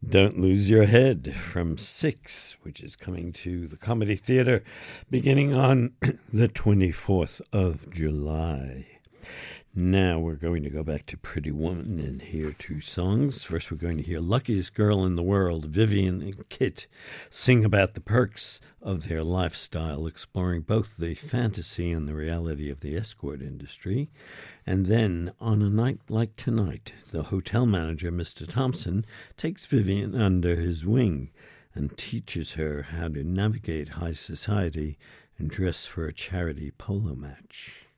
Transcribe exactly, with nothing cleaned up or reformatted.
Don't Lose Your Head from Six, which is coming to the Comedy Theater beginning on the twenty-fourth of July. Now we're going to go back to Pretty Woman and hear two songs. First, we're going to hear Luckiest Girl in the World, Vivian and Kit, sing about the perks of their lifestyle, exploring both the fantasy and the reality of the escort industry. And then, on a night like tonight, the hotel manager, Mister Thompson, takes Vivian under his wing and teaches her how to navigate high society and dress for a charity polo match.